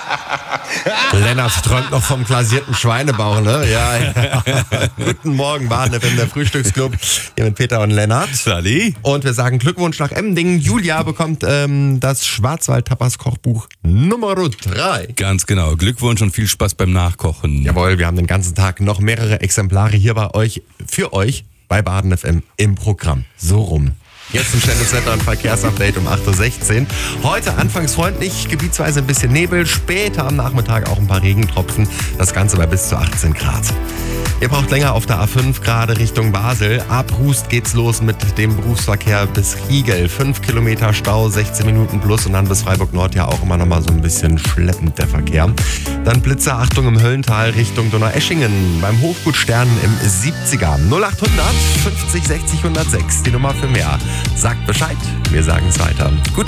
Lennart träumt noch vom glasierten Schweinebauch, ne? Ja. Guten Morgen, Baden FM, der Frühstücksclub. Hier mit Peter und Lennart. Sali. Und wir sagen Glückwunsch nach Emmendingen. Julia bekommt das Schwarzwald-Tapas-Kochbuch Nummer 3. Ganz genau. Glückwunsch und viel Spaß beim Nachkochen. Jawohl, wir haben den ganzen Tag noch mehrere Exemplare hier bei euch, für euch, bei Baden FM im Programm. So rum. Jetzt ein schnelles Wetter- und Verkehrsupdate um 8.16 Uhr. Heute anfangs freundlich, gebietsweise ein bisschen Nebel, später am Nachmittag auch ein paar Regentropfen. Das Ganze bei bis zu 18 Grad. Ihr braucht länger auf der A5 gerade Richtung Basel. Ab Rust geht's los mit dem Berufsverkehr bis Riegel. 5 Kilometer Stau, 16 Minuten plus und dann bis Freiburg Nord ja auch immer noch mal so ein bisschen schleppend der Verkehr. Dann Blitzer, Achtung im Höllental Richtung Donaueschingen. Beim Hofgut Sternen im 70er. 0800 50 60 106, die Nummer für mehr. Sagt Bescheid, wir sagen es weiter. Gute